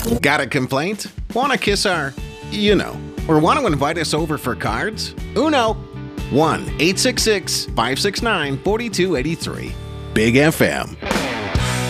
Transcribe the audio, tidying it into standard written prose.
Got a complaint? Want to kiss our, you know, or want to invite us over for cards? Uno. 1-866-569-4283. Big FM.